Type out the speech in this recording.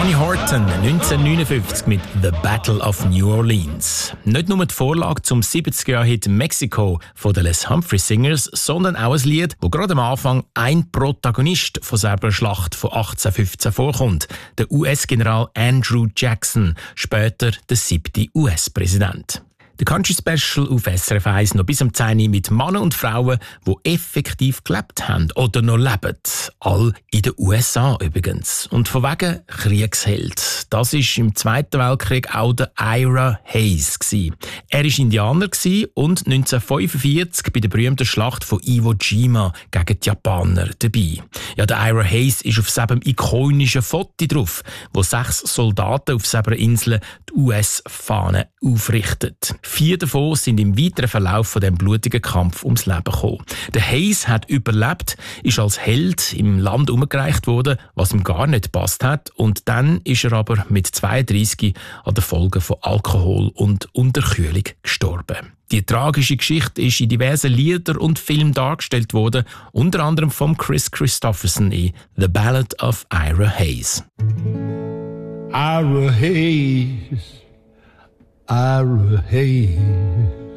Johnny Horton 1959 mit «The Battle of New Orleans». Nicht nur die Vorlage zum 70er-Jahr-Hit «Mexico» von den Les Humphrey Singers, sondern auch ein Lied, wo gerade am Anfang ein Protagonist von selber Schlacht von 1815 vorkommt. Der US-General Andrew Jackson, später der 7. US-Präsident. Der Country Special auf SRF 1 noch bis am 10 Uhr mit Männern und Frauen, die effektiv gelebt haben oder noch leben. All in den USA übrigens. Und von wegen Kriegsheld. Das war im Zweiten Weltkrieg auch der Ira Hayes. Er war Indianer und 1945 bei der berühmten Schlacht von Iwo Jima gegen die Japaner dabei. Ja, der Ira Hayes ist auf seinem ikonischen Foto drauf, wo 6 Soldaten auf seiner Insel die US-Fahne aufrichten. 4 davon sind im weiteren Verlauf von dem blutigen Kampf ums Leben gekommen. Der Hayes hat überlebt, ist als Held im Land umgereicht worden, was ihm gar nicht gepasst hat. Und dann ist er aber mit 32 an den Folgen von Alkohol und Unterkühlung gestorben. Die tragische Geschichte ist in diversen Liedern und Filmen dargestellt worden, unter anderem von Chris Christopherson in «The Ballad of Ira Hayes». Ira Hayes, Ira Hayes,